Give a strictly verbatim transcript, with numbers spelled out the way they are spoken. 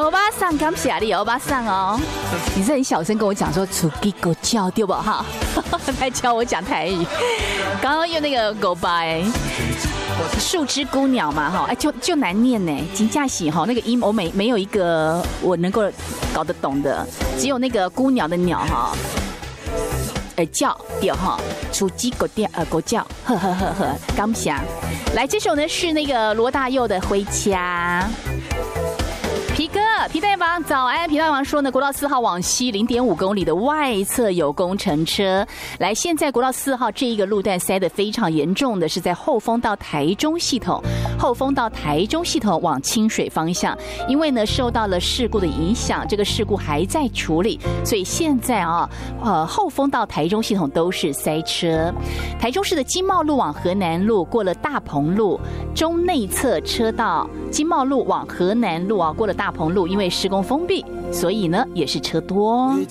欧巴桑，感谢你，欧巴桑哦。你是很小声跟我讲说“出鸡狗叫”对不哈？来教我讲台语。刚刚用那个狗巴哎，树枝孤鸟嘛哈，哎就就难念呢。金架喜哈那个音我没没有一个我能够搞得懂的，只有那个孤鸟的鸟哈。呃叫对哈，出鸡狗叫呃狗叫，呵呵呵呵，感谢。来，这首呢是那个罗大佑的《回家》。皮哥，皮大王早安！皮大王说呢，国道四号往西零点五公里的外侧有工程车。来，现在国道四号这一个路段塞得非常严重的是在后丰到台中系统，后丰到台中系统往清水方向，因为呢受到了事故的影响，这个事故还在处理，所以现在啊，呃后丰到台中系统都是塞车。台中市的经贸路往河南路过了大鹏路中内侧车道，经贸路往河南路啊过了大鹏路，因为施工封闭，所以呢也是车多。